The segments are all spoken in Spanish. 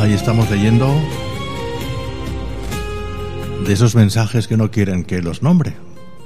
Ahí estamos leyendo de esos mensajes que no quieren que los nombre.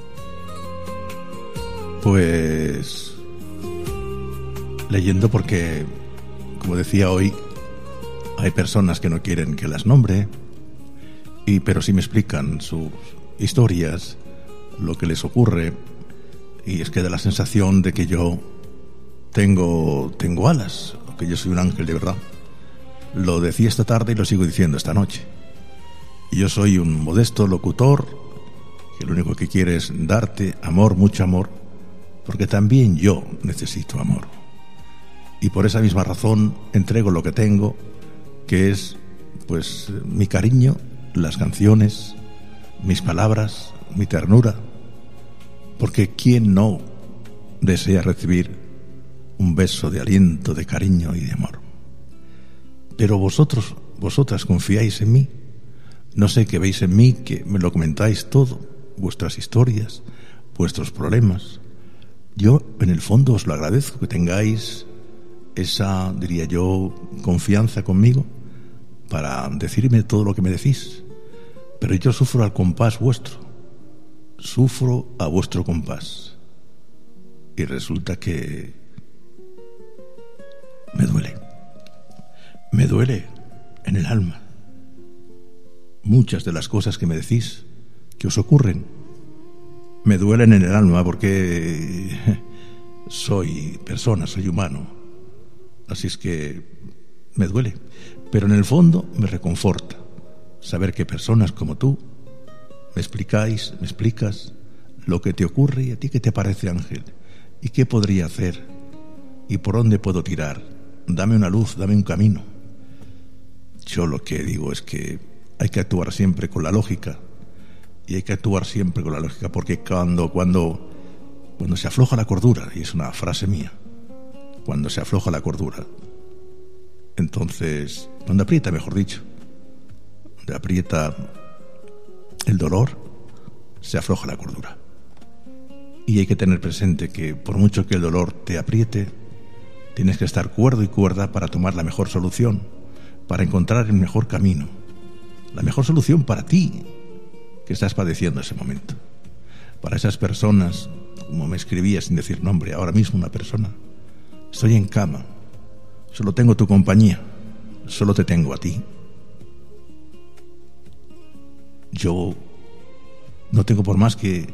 Pues leyendo porque, como decía hoy, hay personas que no quieren que las nombre, pero sí me explican sus historias, lo que les ocurre, y es que da la sensación de que yo tengo alas, o que yo soy un ángel de verdad. Lo decía esta tarde y lo sigo diciendo esta noche. Yo soy un modesto locutor que lo único que quiere es darte amor, mucho amor, porque también yo necesito amor. Y por esa misma razón entrego lo que tengo, que es pues mi cariño, las canciones, mis palabras, mi ternura, porque ¿quién no desea recibir un beso de aliento, de cariño y de amor? Pero vosotras confiáis en mí. No sé qué veis en mí, que me lo comentáis todo, vuestras historias, vuestros problemas. Yo, en el fondo, os lo agradezco, que tengáis esa, diría yo, confianza conmigo para decirme todo lo que me decís. Pero yo sufro al compás vuestro, sufro a vuestro compás. Y resulta que me duele en el alma. Muchas de las cosas que me decís, que os ocurren, me duelen en el alma porque soy persona, soy humano. Así es que me duele. Pero en el fondo me reconforta saber que personas como tú me explicas lo que te ocurre y a ti qué te parece, Ángel, y qué podría hacer y por dónde puedo tirar. Dame una luz, dame un camino. Yo lo que digo es que hay que actuar siempre con la lógica, y hay que actuar siempre con la lógica, porque cuando se afloja la cordura, y es una frase mía, cuando se afloja la cordura, entonces, cuando aprieta, mejor dicho, donde aprieta el dolor, se afloja la cordura. Y hay que tener presente que por mucho que el dolor te apriete, tienes que estar cuerdo y cuerda para tomar la mejor solución, para encontrar el mejor camino, la mejor solución para ti que estás padeciendo ese momento. Para esas personas, como me escribía sin decir nombre, ahora mismo una persona, estoy en cama, solo tengo tu compañía, solo te tengo a ti. Yo no tengo por más que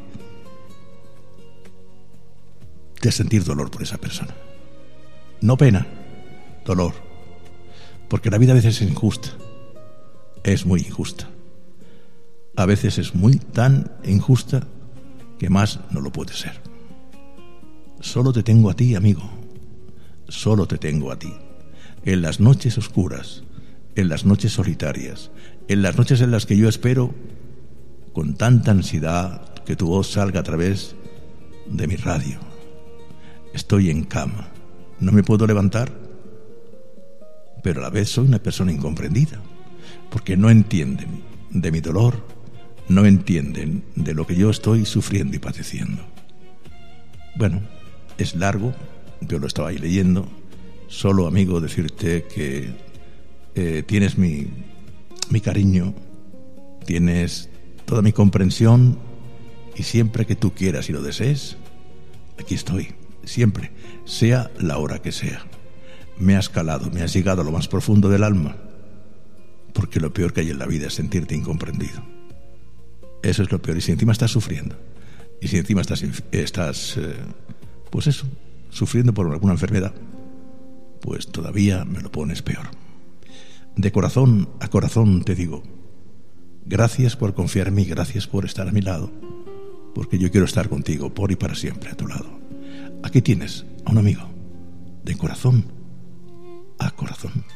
de sentir dolor por esa persona. No pena, dolor, porque la vida a veces es injusta, es muy injusta. A veces es muy tan injusta que más no lo puede ser. Solo te tengo a ti, amigo, solo te tengo a ti. En las noches oscuras, en las noches solitarias, en las noches en las que yo espero con tanta ansiedad que tu voz salga a través de mi radio. Estoy en cama, no me puedo levantar, pero a la vez soy una persona incomprendida, porque no entienden de mi dolor, no entienden de lo que yo estoy sufriendo y padeciendo. Bueno, es largo, yo lo estaba ahí leyendo. Solo, amigo, decirte que tienes mi cariño, tienes toda mi comprensión, y siempre que tú quieras y lo desees, aquí estoy, siempre, sea la hora que sea. Me has calado, me has llegado a lo más profundo del alma, porque lo peor que hay en la vida es sentirte incomprendido. Eso es lo peor. Y si encima estás sufriendo, y si encima estás pues eso, sufriendo por alguna enfermedad, pues todavía me lo pones peor. De corazón a corazón te digo, gracias por confiar en mí, gracias por estar a mi lado, porque yo quiero estar contigo por y para siempre a tu lado. Aquí tienes a un amigo, de corazón a corazón.